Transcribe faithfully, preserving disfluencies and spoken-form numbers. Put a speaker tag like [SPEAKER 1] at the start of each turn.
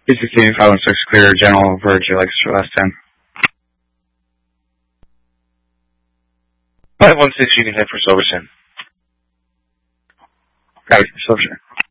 [SPEAKER 1] B sixteen, five one six, clear, general, verge, Alex for last ten.
[SPEAKER 2] five one six, you can head for Silverton.
[SPEAKER 1] Got it, Silverton.